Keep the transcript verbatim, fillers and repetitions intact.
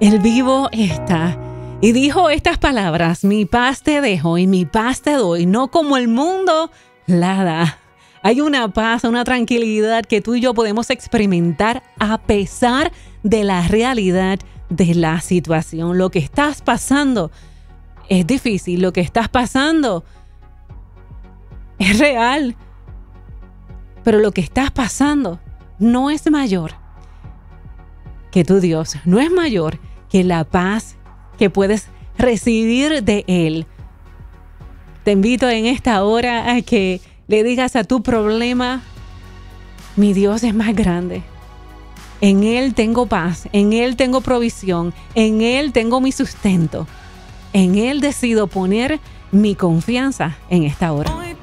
El vivo está. Y dijo estas palabras: mi paz te dejo y mi paz te doy, no como el mundo la da. Hay una paz, una tranquilidad que tú y yo podemos experimentar a pesar de la realidad de la situación. Lo que estás pasando es difícil, lo que estás pasando es real, pero lo que estás pasando no es mayor que tu Dios, no es mayor que la paz que puedes recibir de Él. Te invito en esta hora a que le digas a tu problema: mi Dios es más grande. En Él tengo paz, en Él tengo provisión, en Él tengo mi sustento. En Él decido poner mi confianza en esta hora.